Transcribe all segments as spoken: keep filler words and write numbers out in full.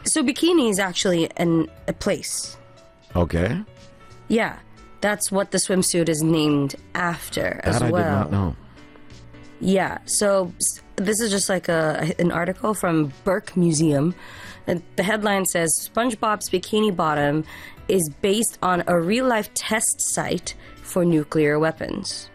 So Bikini is actually an, a place. Okay. Yeah, that's what the swimsuit is named after as That I well. did not know. Yeah, so s- this is just like a an article from Burke Museum. And the headline says SpongeBob's Bikini Bottom is based on a real-life test site for nuclear weapons.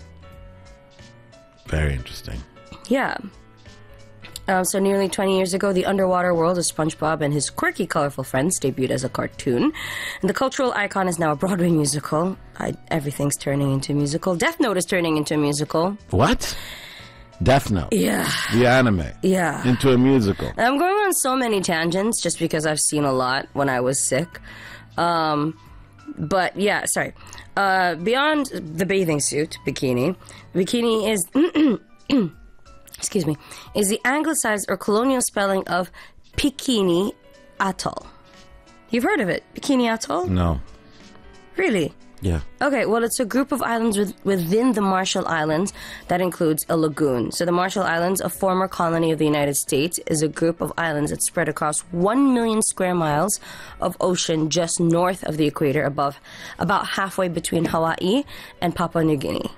Very interesting. Yeah. Um, so nearly twenty years ago, the underwater world of SpongeBob and his quirky, colorful friends debuted as a cartoon. And the cultural icon is now a Broadway musical. I, everything's turning into a musical. Death Note is turning into a musical. What? Death Note. Yeah. The anime. Yeah. Into a musical. I'm going on so many tangents just because I've seen a lot when I was sick. Um, but yeah, sorry. Uh, beyond the bathing suit, bikini, bikini is... excuse me, is the anglicized or colonial spelling of Bikini Atoll. You've heard of it? Bikini Atoll? No. Really? Yeah. Okay, well, it's a group of islands with, within the Marshall Islands that includes a lagoon. So the Marshall Islands, a former colony of the United States, is a group of islands that spread across one million square miles of ocean just north of the equator, above about halfway between Hawaii and Papua New Guinea.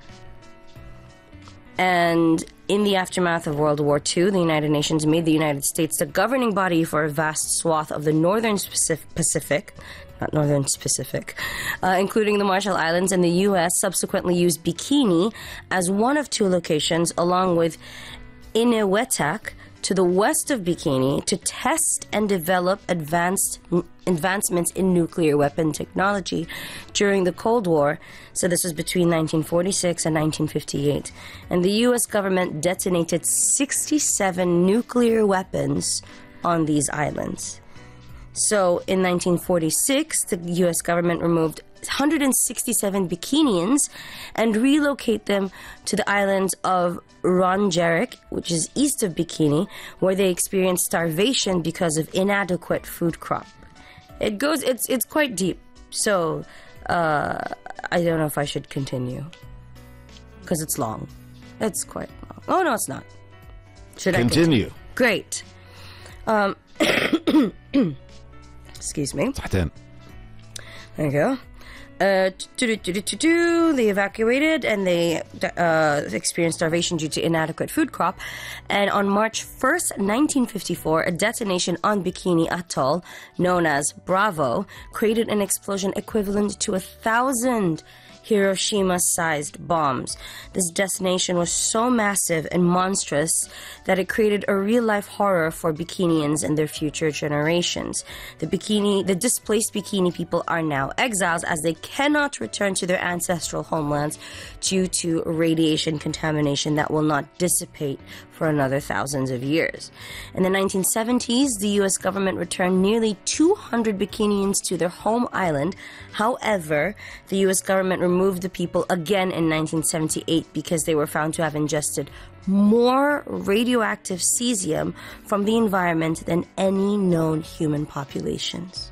And in the aftermath of World War Two, the United Nations made the United States the governing body for a vast swath of the northern Pacific, not northern Pacific, uh, including the Marshall Islands, and the U S subsequently used Bikini as one of two locations, along with Eniwetok, to the west of Bikini, to test and develop advanced advancements in nuclear weapon technology during the Cold War. So this was between nineteen forty-six and nineteen fifty-eight. And the U S government detonated sixty-seven nuclear weapons on these islands. So in nineteen forty-six, the U S government removed one hundred sixty-seven Bikinians and relocate them to the islands of Rongerik, which is east of Bikini, where they experienced starvation because of inadequate food crop. It goes, it's it's quite deep. So uh, I don't know if I should continue because it's long. It's quite long. Oh no, it's not. Should Continue. I continue? Great. Um, excuse me. Satin. There you go. Uh, they evacuated and they uh, experienced starvation due to inadequate food crop. And on March first, nineteen fifty-four, a detonation on Bikini Atoll, known as Bravo, created an explosion equivalent to a thousand Hiroshima-sized bombs. This detonation was so massive and monstrous that it created a real-life horror for Bikinians and their future generations. The Bikini, the displaced Bikini people are now exiles as they cannot return to their ancestral homelands due to radiation contamination that will not dissipate for another thousands of years. In the nineteen seventies, the U S government returned nearly two hundred Bikinians to their home island. However, the U S government removed the people again in nineteen seventy-eight because they were found to have ingested more radioactive cesium from the environment than any known human populations.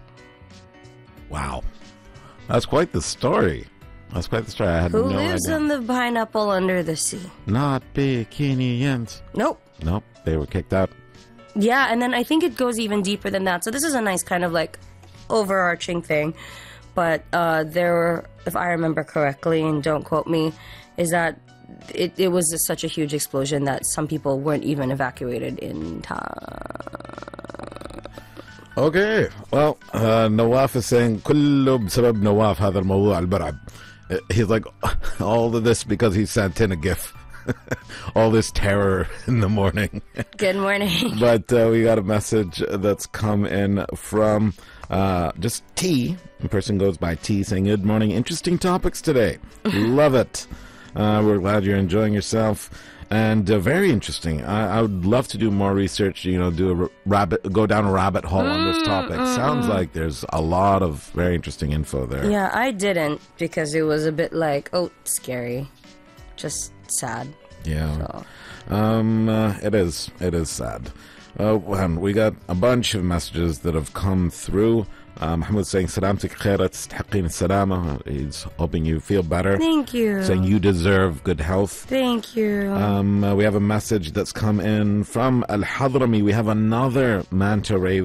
Wow. That's quite the story. That's quite the story. I had Who no lives idea. on the pineapple under the sea? Not Bikinians. Nope. Nope. They were kicked out. Yeah, and then I think it goes even deeper than that. So this is a nice kind of like overarching thing. But uh, there were, if I remember correctly, and don't quote me, is that it, it was just such a huge explosion that some people weren't even evacuated in time. Okay. Well, uh, Nawaf is saying, كله بسبب نواف هذا الموضوع البرعب. He's like, all of this because he sent in a gif. All this terror in the morning. Good morning. But uh, we got a message that's come in from uh, just T. The person goes by T, saying, good morning. Interesting topics today. Love it. Uh, we're glad you're enjoying yourself. And uh, very interesting. I, I would love to do more research, you know, do a r- rabbit, go down a rabbit hole on this topic. Mm-mm. Sounds like there's a lot of very interesting info there. Yeah, I didn't because it was a bit like, oh, scary. Just sad. Yeah. So. Um, uh, it is. It is sad. Uh, well, we got a bunch of messages that have come through. Uh, Mahmoud saying, Salamtik khairat tasthiqin salama. He's hoping you feel better. Thank you. Saying you deserve good health. Thank you. Um, uh, we have a message that's come in from Al Hadrami. We have another manta ray